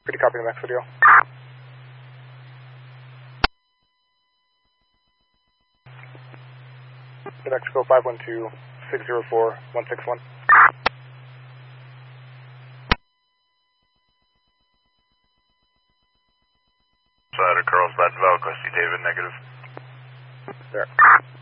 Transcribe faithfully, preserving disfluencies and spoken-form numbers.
Could you copy the next video? New Mexico five one two, six zero four, one six one. Side of Carlsbad, Valco, see David, negative. There.